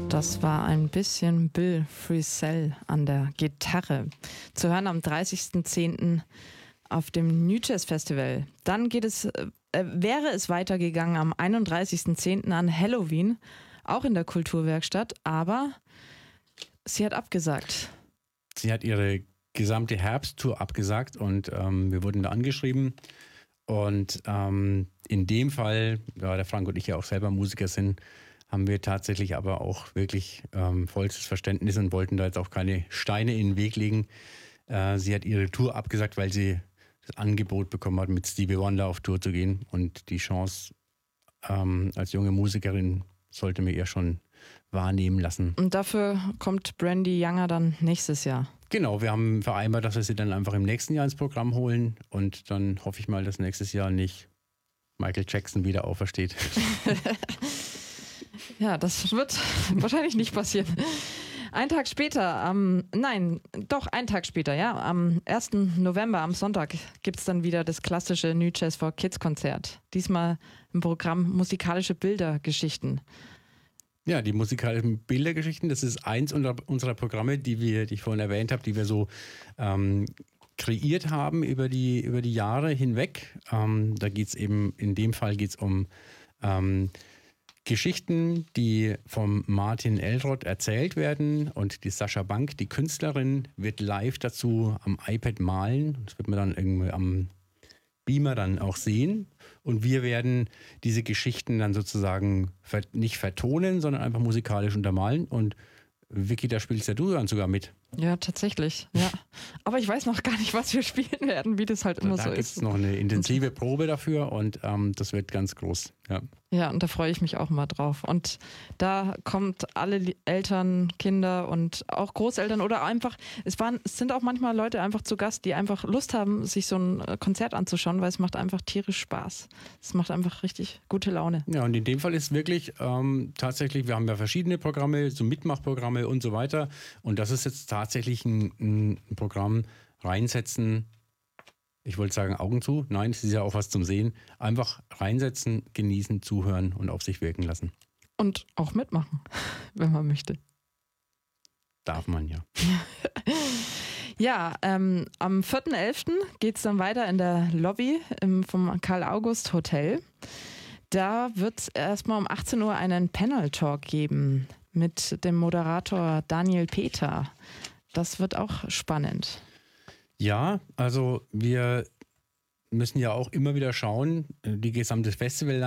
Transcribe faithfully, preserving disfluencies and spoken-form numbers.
Das war ein bisschen Bill Frisell an der Gitarre. Zu hören am dreißigsten zehnten auf dem New Jazz Festival. Dann geht es, äh, wäre es weitergegangen am einunddreißigsten zehnten an Halloween, auch in der Kulturwerkstatt, aber sie hat abgesagt. Sie hat ihre gesamte Herbsttour abgesagt und ähm, wir wurden da angeschrieben. Und ähm, in dem Fall, da der Frank und ich ja auch selber Musiker sind, haben wir tatsächlich aber auch wirklich ähm, vollstes Verständnis und wollten da jetzt auch keine Steine in den Weg legen. Äh, sie hat ihre Tour abgesagt, weil sie das Angebot bekommen hat, mit Stevie Wonder auf Tour zu gehen. Und die Chance ähm, als junge Musikerin sollte mir eher schon wahrnehmen lassen. Und dafür kommt Brandy Younger dann nächstes Jahr. Genau, wir haben vereinbart, dass wir sie dann einfach im nächsten Jahr ins Programm holen. Und dann hoffe ich mal, dass nächstes Jahr nicht Michael Jackson wieder aufersteht. Ja, das wird wahrscheinlich nicht passieren. Ein Tag später, ähm, nein, doch ein Tag später, ja, am ersten November, am Sonntag, gibt es dann wieder das klassische New Jazz for Kids Konzert. Diesmal im Programm musikalische Bildergeschichten. Ja, die musikalischen Bildergeschichten, das ist eins unserer Programme, die wir, die ich vorhin erwähnt habe, die wir so ähm, kreiert haben über die, über die Jahre hinweg. Ähm, da geht es eben, in dem Fall geht es um ähm, Geschichten, die vom Martin Eldroth erzählt werden, und die Sascha Bank, die Künstlerin, wird live dazu am iPad malen. Das wird man dann irgendwie am Beamer dann auch sehen. Und wir werden diese Geschichten dann sozusagen nicht vertonen, sondern einfach musikalisch untermalen. Und Vicky, da spielst ja du dann sogar mit. Ja, tatsächlich, ja. Aber ich weiß noch gar nicht, was wir spielen werden, wie das halt immer da so ist. Da gibt ist. es noch eine intensive Probe dafür und ähm, das wird ganz groß. Ja. Ja, und da freue ich mich auch mal drauf. Und da kommt alle Eltern, Kinder und auch Großeltern oder einfach, es waren, es sind auch manchmal Leute einfach zu Gast, die einfach Lust haben, sich so ein Konzert anzuschauen, weil es macht einfach tierisch Spaß. Es macht einfach richtig gute Laune. Ja, und in dem Fall ist wirklich ähm, tatsächlich, wir haben ja verschiedene Programme, so Mitmachprogramme und so weiter. Und das ist jetzt tatsächlich ein, ein Programm, reinsetzen. Ich wollte sagen, Augen zu. Nein, es ist ja auch was zum Sehen. Einfach reinsetzen, genießen, zuhören und auf sich wirken lassen. Und auch mitmachen, wenn man möchte. Darf man ja. Ja, ähm, am vierten elften geht es dann weiter in der Lobby im, vom Karl-August-Hotel. Da wird es erstmal um achtzehn Uhr einen Panel-Talk geben mit dem Moderator Daniel Peter. Das wird auch spannend. Ja, also wir müssen ja auch immer wieder schauen, die gesamte Festival